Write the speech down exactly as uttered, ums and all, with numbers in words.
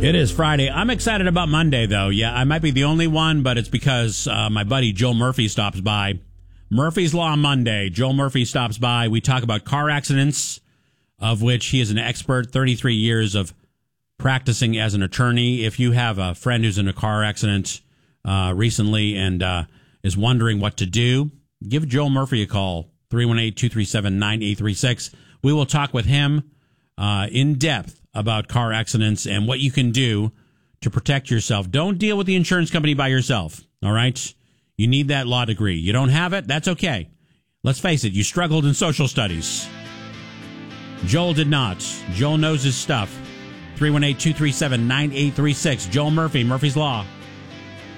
It is Friday. I'm excited about Monday, though. Yeah, I might be the only one, but it's because uh, my buddy Joel Murphy stops by. Murphy's Law Monday. Joel Murphy stops by. We talk about car accidents, of which he is an expert, thirty-three years of practicing as an attorney. If you have a friend who's in a car accident uh, recently and uh, is wondering what to do, give Joel Murphy a call, three one eight, two three seven, nine eight three six. We will talk with him uh, in depth about car accidents and what you can do to protect yourself. Don't deal with the insurance company by yourself, all right? You need that law degree. You don't have it? That's okay. Let's face it, you struggled in social studies. Joel did not. Joel knows his stuff. three one eight, two three seven, nine eight three six. Joel Murphy, Murphy's Law.